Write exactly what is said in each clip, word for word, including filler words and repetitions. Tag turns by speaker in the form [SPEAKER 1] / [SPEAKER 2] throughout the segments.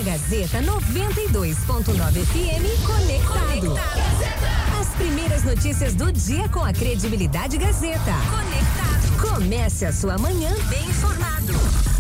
[SPEAKER 1] Gazeta noventa e dois ponto nove F M conectado. Conectado. As primeiras notícias do dia com a credibilidade Gazeta. Conectado. Comece a sua manhã bem informado.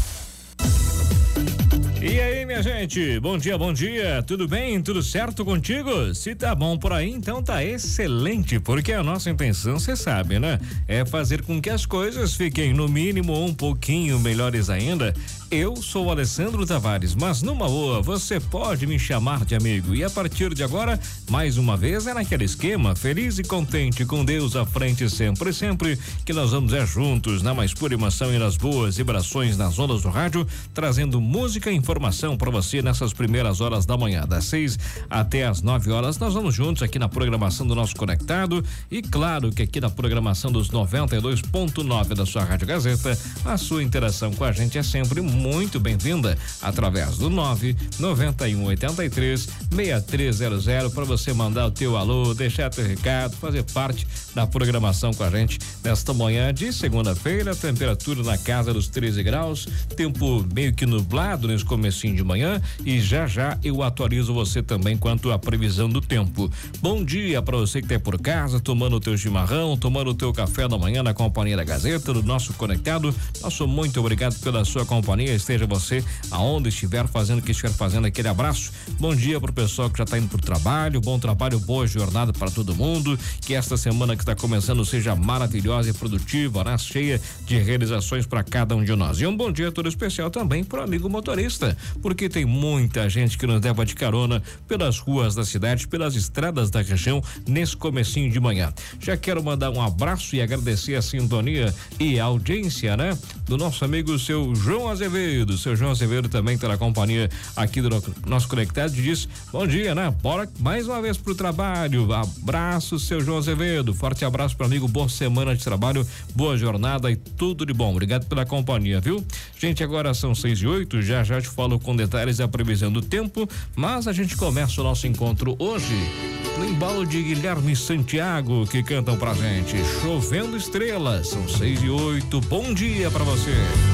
[SPEAKER 2] E aí, minha gente, bom dia, bom dia, tudo bem, tudo certo contigo? Se tá bom por aí, então tá excelente, porque a nossa intenção, você sabe, né? É fazer com que as coisas fiquem no mínimo um pouquinho melhores ainda. Eu sou o Alessandro Tavares, mas numa boa, você pode me chamar de amigo. E a partir de agora, mais uma vez, é naquele esquema, feliz e contente com Deus à frente sempre, sempre que nós vamos é juntos, na mais pura emoção e nas boas vibrações nas ondas do rádio, trazendo música e informação para você nessas primeiras horas da manhã, das seis até as nove horas. Nós vamos juntos aqui na programação do nosso Conectado e claro que aqui na programação dos noventa e dois ponto nove da sua Rádio Gazeta, a sua interação com a gente é sempre muito bem-vinda através do nove noventa e um oitenta e três sessenta e três zero zero para você mandar o teu alô, deixar teu recado, fazer parte da programação com a gente nesta manhã de segunda-feira, temperatura na casa dos treze graus, tempo meio que nublado nesse comecinho de manhã e já já eu atualizo você também quanto à previsão do tempo. Bom dia para você que tá por casa, tomando o teu chimarrão, tomando o teu café da manhã na companhia da Gazeta, do nosso Conectado. Nosso muito obrigado pela sua companhia, esteja você aonde estiver fazendo o que estiver fazendo, aquele abraço. Bom dia pro pessoal que já tá indo pro trabalho, bom trabalho, boa jornada para todo mundo, que esta semana que está começando seja maravilhosa e produtiva, né? Cheia de realizações para cada um de nós. E um bom dia todo especial também pro amigo motorista, porque tem muita gente que nos leva de carona pelas ruas da cidade, pelas estradas da região nesse comecinho de manhã. Já quero mandar um abraço e agradecer a sintonia e a audiência, né? Do nosso amigo seu João Azevedo. Seu João Azevedo também tá na companhia aqui do nosso Conectado e diz bom dia, né? Bora mais uma vez pro trabalho. Abraço, seu João Azevedo. Forte abraço pro amigo, boa semana de trabalho, boa jornada e tudo de bom. Obrigado pela companhia, viu? Gente, agora são seis e oito, já já te falo com detalhes da previsão do tempo, mas a gente começa o nosso encontro hoje no embalo de Guilherme Santiago, que cantam pra gente Chovendo Estrelas. São seis e oito, bom dia pra você.